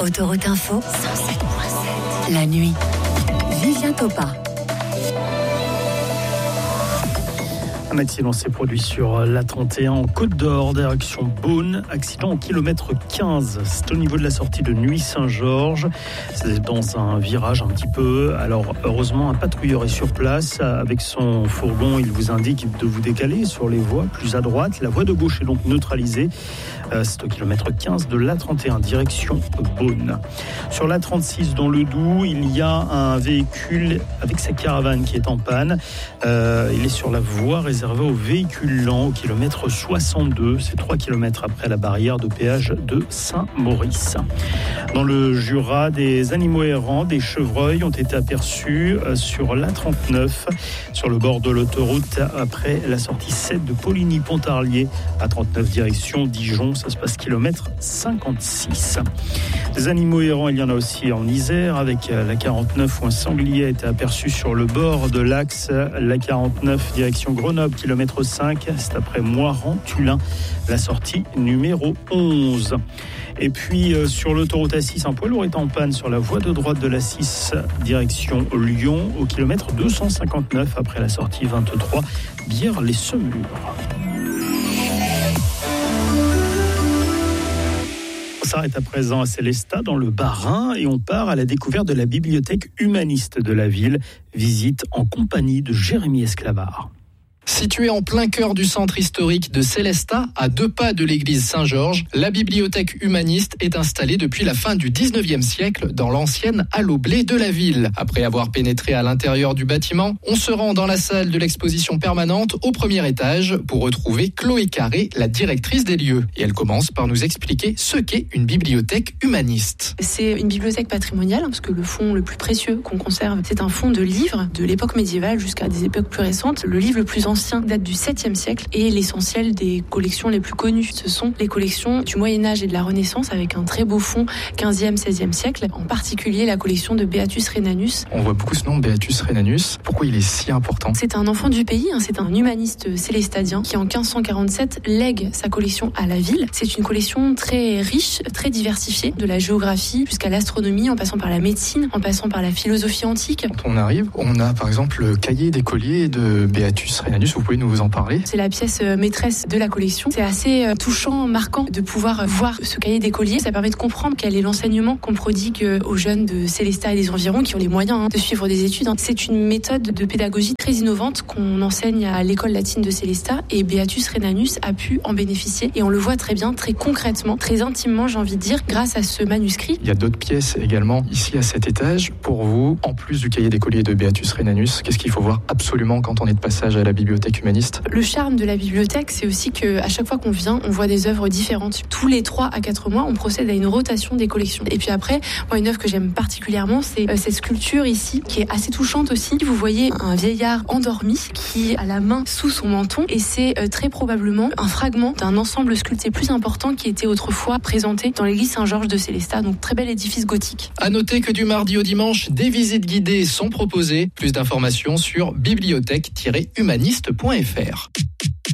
Autoroute Info 107.7. La nuit. Vivien Topa. Un accident s'est produit sur l'A31 en Côte d'Or, direction Beaune. Accident au kilomètre 15. C'est au niveau de la sortie de Nuits-Saint-Georges. C'est dans un virage un petit peu. Alors, heureusement, un patrouilleur est sur place. Avec son fourgon, il vous indique de vous décaler sur les voies plus à droite. La voie de gauche est donc neutralisée. C'est au kilomètre 15 de l'A31, direction Beaune. Sur l'A36, dans le Doubs, il y a un véhicule avec sa caravane qui est en panne. Il est sur la voie réservée aux véhicules lents au kilomètre 62. C'est 3 km après la barrière de péage de Saint-Maurice. Dans le Jura, des animaux errants, des chevreuils ont été aperçus sur l'A39, sur le bord de l'autoroute, après la sortie 7 de Poligny-Pontarlier. A39 direction Dijon, ça se passe kilomètre 56. Des animaux errants, il y en a aussi en Isère, avec la 49 où un sanglier a été aperçu sur le bord de l'axe. La 49 direction Grenoble, kilomètre 5, c'est après Moiran-Tulin, la sortie numéro 11. Et puis sur l'autoroute A6, un poids lourd est en panne sur la voie de droite de l'A6 direction Lyon au kilomètre 259 après la sortie 23 Bière-les-Semures. On s'arrête à présent à Célestat dans le Bas-Rhin et on part à la découverte de la bibliothèque humaniste de la ville. Visite en compagnie de Jérémy Esclavard. Située en plein cœur du centre historique de Célestat, à 2 pas de l'église Saint-Georges, la bibliothèque humaniste est installée depuis la fin du 19e siècle dans l'ancienne halle au blé de la ville. Après avoir pénétré à l'intérieur du bâtiment, on se rend dans la salle de l'exposition permanente au premier étage pour retrouver Chloé Carré, la directrice des lieux. Et elle commence par nous expliquer ce qu'est une bibliothèque humaniste. C'est une bibliothèque patrimoniale, parce que le fonds le plus précieux qu'on conserve, c'est un fonds de livres de l'époque médiévale jusqu'à des époques plus récentes. Le livre le plus ancien date du 7e siècle et l'essentiel des collections les plus connues, ce sont les collections du Moyen-Âge et de la Renaissance avec un très beau fond 15e, 16e siècle, en particulier la collection de Beatus Rhenanus. On voit beaucoup ce nom, Beatus Rhenanus. Pourquoi il est si important ? C'est un enfant du pays, c'est un humaniste célestadien qui en 1547 lègue sa collection à la ville. C'est une collection très riche, très diversifiée, de la géographie jusqu'à l'astronomie, en passant par la médecine, en passant par la philosophie antique. Quand on arrive, on a par exemple le cahier d'écolier de Beatus Rhenanus. Vous pouvez nous en parler ? C'est la pièce maîtresse de la collection. C'est assez touchant, marquant de pouvoir voir ce cahier d'écolier. Ça permet de comprendre quel est l'enseignement qu'on prodigue aux jeunes de Célestat et des environs qui ont les moyens de suivre des études. C'est une méthode de pédagogie très innovante qu'on enseigne à l'école latine de Célestat et Beatus Rhenanus a pu en bénéficier. Et on le voit très bien, très concrètement, très intimement, j'ai envie de dire, grâce à ce manuscrit. Il y a d'autres pièces également ici à cet étage. Pour vous, en plus du cahier d'écolier de Beatus Rhenanus, qu'est-ce qu'il faut voir absolument quand on est de passage à la bibliothèque humaniste ? Le charme de la bibliothèque, c'est aussi qu'à chaque fois qu'on vient, on voit des œuvres différentes. Tous les 3 à 4 mois, on procède à une rotation des collections. Et puis après, moi, une œuvre que j'aime particulièrement, c'est cette sculpture ici, qui est assez touchante aussi. Vous voyez un vieillard endormi qui a la main sous son menton et c'est très probablement un fragment d'un ensemble sculpté plus important qui était autrefois présenté dans l'église Saint-Georges de Célestat. Donc très bel édifice gothique. À noter que du mardi au dimanche, des visites guidées sont proposées. Plus d'informations sur bibliothèque-humaniste.fr.